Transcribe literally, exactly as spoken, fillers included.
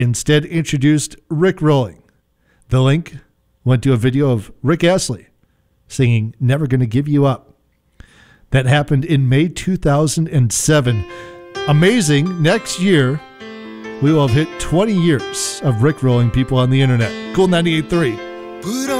instead introduced Rick rolling. The link went to a video of Rick Astley singing Never Gonna Give You Up. That happened in May two thousand seven. Amazing. Next year, we will have hit twenty years of Rick rolling people on the internet. Cool ninety-eight point three.